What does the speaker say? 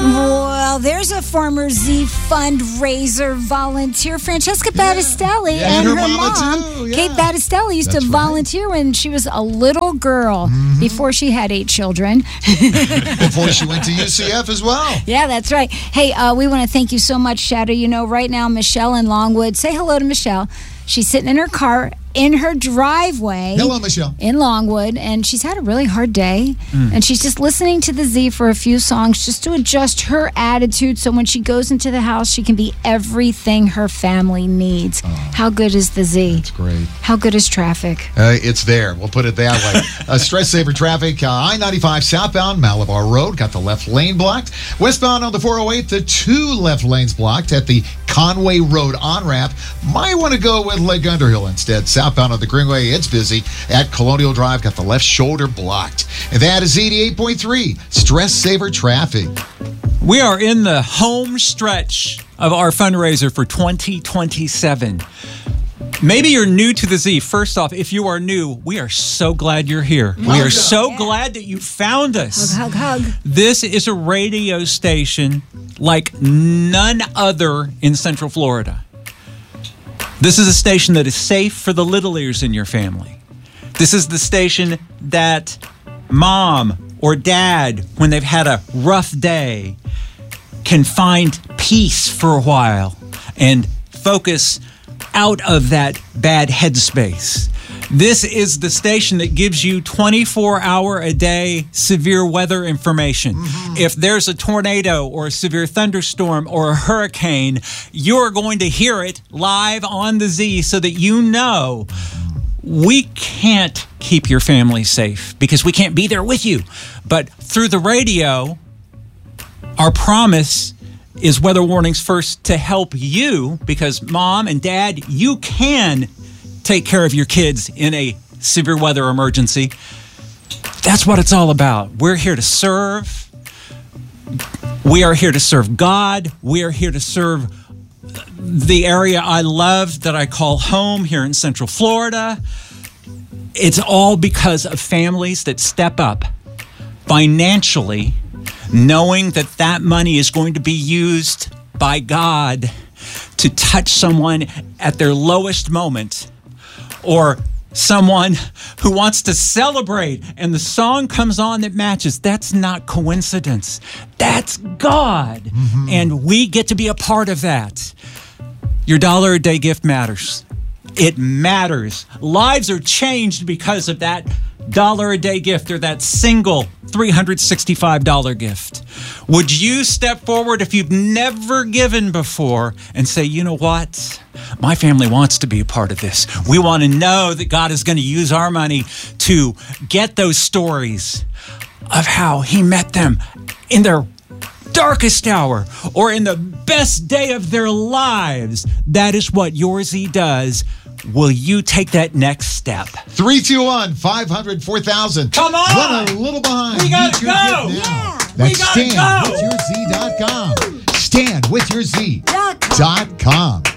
Well, there's a former Z fundraiser volunteer, Francesca Battistelli, and her mom, Kate Battistelli, used to volunteer when she was a little girl before she had 8 children. Before she went to UCF as well. Yeah, that's right. Hey, we want to thank you so much, Shadow. You know, right now, Michelle in Longwood. Say hello to Michelle. She's sitting in her car in her driveway. Hello, Michelle. In Longwood, and she's had a really hard day. And she's just listening to the Z for a few songs just to adjust her attitude so when she goes into the house, she can be everything her family needs. How good is the Z? It's great. How good is traffic? It's there. We'll put it that way. Stress saver traffic. I-95 southbound, Malabar Road, got the left lane blocked. Westbound on the 408, the 2 left lanes blocked at the Conway Road on-ramp. Might want to go with Lake Underhill instead. Southbound on the Greenway, it's busy. At Colonial Drive, got the left shoulder blocked. And that is 88.3 Stress Saver Traffic. We are in the home stretch of our fundraiser for 2027. Maybe you're new to the Z. First off, if you are new, we are so glad you're here. We are so glad that you found us. Hug, hug, hug. This is a radio station like none other in Central Florida. This is a station that is safe for the little ears in your family. This is the station that mom or dad, when they've had a rough day, can find peace for a while and focus out of that bad headspace. This is the station that gives you 24-hour-a-day severe weather information. If there's a tornado or a severe thunderstorm or a hurricane, you're going to hear it live on the Z so that you know we can't keep your family safe because we can't be there with you. But through the radio, our promise is weather warnings first to help you because mom and dad, you can take care of your kids in a severe weather emergency. That's what it's all about. We're here to serve. We are here to serve God. We are here to serve the area I love that I call home here in Central Florida. It's all because of families that step up financially, knowing that that money is going to be used by God to touch someone at their lowest moment, or someone who wants to celebrate and the song comes on that matches. That's not coincidence. That's God. And we get to be a part of that. Your $1 a day gift matters. It matters. Lives are changed because of that $1 a day gift or that single $365 gift. Would you step forward if you've never given before and say, you know what? My family wants to be a part of this. We want to know that God is going to use our money to get those stories of how he met them in their darkest hour or in the best day of their lives. That is what Your Z does. Will you take that next step? 321-500-4000. Come on! Run a little behind. We gotta go! Yeah. That's We gotta go! StandWithYourZ.com. StandWithYourZ.com.